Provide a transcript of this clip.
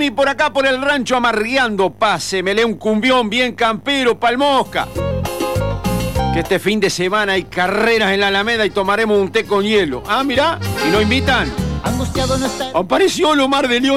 Vení por acá por el rancho amargueando, pásemele un cumbión bien campero pa'l Mosca. Que este fin de semana hay carreras en la Alameda y tomaremos un té con hielo. Ah, mirá, y nos invitan. Angustiado no está. Apareció Lomar de León.